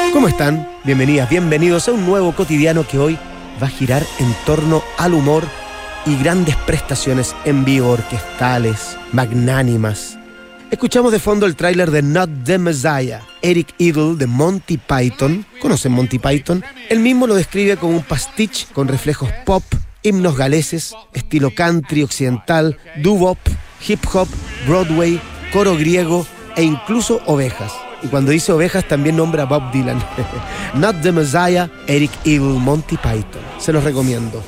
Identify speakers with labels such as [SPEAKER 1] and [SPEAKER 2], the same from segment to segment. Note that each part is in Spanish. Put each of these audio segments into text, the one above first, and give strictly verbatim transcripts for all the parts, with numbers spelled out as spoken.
[SPEAKER 1] ¿Cómo están? Bienvenidas, bienvenidos a un nuevo cotidiano que hoy va a girar en torno al humor y grandes prestaciones en vivo, orquestales, magnánimas. Escuchamos de fondo el tráiler de Not the Messiah. Eric Idle de Monty Python, ¿conocen Monty Python? Él mismo lo describe como un pastiche con reflejos pop, himnos galeses, estilo country occidental, doo-wop, hip hop, Broadway, coro griego e incluso ovejas. Y cuando dice ovejas también nombra a Bob Dylan. Not the Messiah, Eric Idle, Monty Python. Se los recomiendo.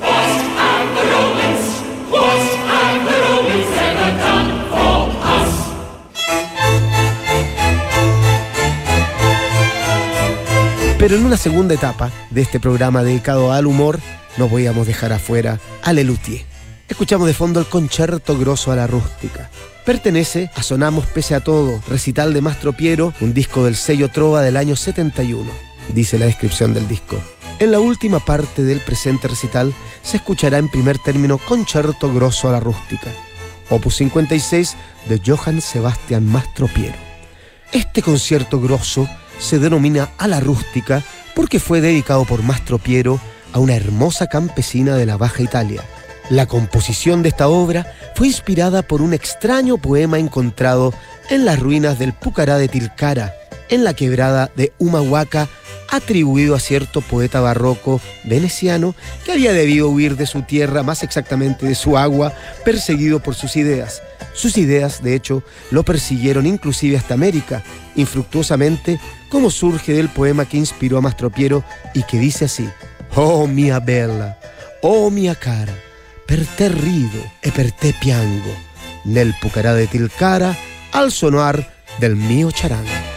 [SPEAKER 1] Pero en una segunda etapa de este programa dedicado al humor, no podíamos dejar afuera a Lelutier. Escuchamos de fondo el Concerto Grosso a la Rústica. Pertenece a Sonamos Pese a Todo, recital de Mastro Piero, un disco del sello Trova del año setenta y uno. Dice la descripción del disco. En la última parte del presente recital se escuchará en primer término Concerto Grosso a la Rústica, opus cincuenta y seis de Johann Sebastian Mastro Piero. Este concierto grosso se denomina a la rústica porque fue dedicado por Mastro Piero a una hermosa campesina de la Baja Italia. La composición de esta obra fue inspirada por un extraño poema encontrado en las ruinas del Pucará de Tilcara, en la quebrada de Humahuaca, atribuido a cierto poeta barroco veneciano que había debido huir de su tierra, más exactamente de su agua, perseguido por sus ideas. Sus ideas, de hecho, lo persiguieron inclusive hasta América, infructuosamente, como surge del poema que inspiró a Mastro Piero y que dice así: «Oh mia bella, oh mia cara, per te rido e per te piango, nel Pucará de Tilcara, al sonar del mio charango».